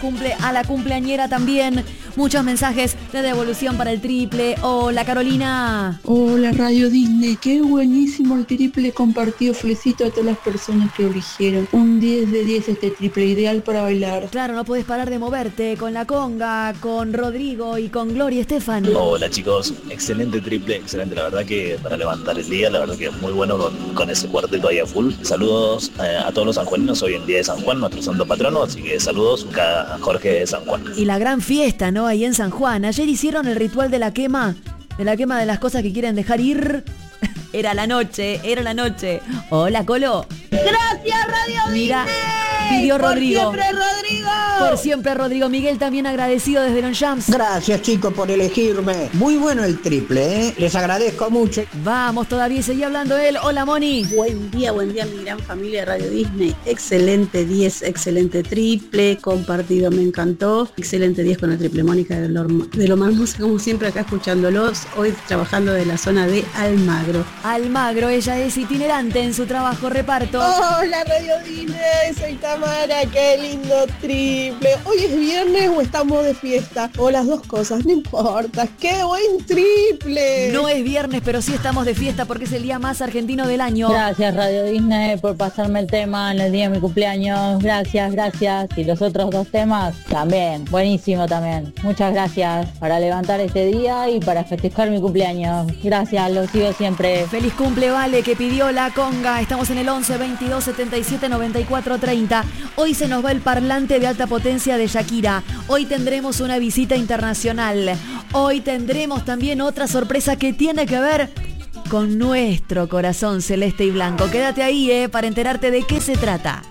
Cumple a la cumpleañera también. Muchos mensajes de devolución para el triple. Hola, Carolina. Hola, Radio Disney. Qué buenísimo el triple compartido. Felicito a todas las personas que lo eligieron. Un 10 de 10 este triple, ideal para bailar. Claro, no podés parar de moverte con la conga, con Rodrigo y con Gloria Estefan. Hola chicos, excelente triple, excelente, la verdad que para levantar el día, la verdad que es muy bueno con ese cuarteto ahí a full. Saludos a todos los sanjuaninos, hoy en día de San Juan, nuestro santo patrono, así que saludos a Jorge de San Juan. Y la gran fiesta, ¿no? Ahí en San Juan. Ayer hicieron el ritual de la quema de las cosas que quieren dejar ir. Era la noche. Hola, Colo. Gracias, Radio Mira, Disney. pidió Rodrigo. Por siempre, Rodrigo. Por siempre, Rodrigo. Miguel también agradecido desde Longchamps. Gracias, chicos, por elegirme. Muy bueno el triple, ¿eh? Les agradezco mucho. Vamos, todavía seguía hablando él. Hola, Moni. Buen día, mi gran familia de Radio Disney. Excelente 10, excelente triple, compartido, me encantó. Excelente 10 con el triple. Mónica de lo más hermosa, como siempre, acá escuchándolos. Hoy trabajando de la zona de Almagro. Almagro, ella es itinerante en su trabajo reparto. Hola, Radio Disney, soy Tamara, qué lindo triple. ¿Hoy es viernes o estamos de fiesta? O las dos cosas, no importa. ¡Qué buen triple! No es viernes, pero sí estamos de fiesta porque es el día más argentino del año. Gracias, Radio Disney, por pasarme el tema en el día de mi cumpleaños. Gracias. Y los otros dos temas también, buenísimo también. Muchas gracias para levantar este día y para festejar mi cumpleaños. Gracias, los sigo siempre. Feliz cumple, Vale, que pidió la conga. Estamos en el 11 22 77 94 30. Hoy se nos va el parlante de alta potencia de Shakira. Hoy tendremos una visita internacional. Hoy tendremos también otra sorpresa que tiene que ver con nuestro corazón celeste y blanco. Quédate ahí, para enterarte de qué se trata.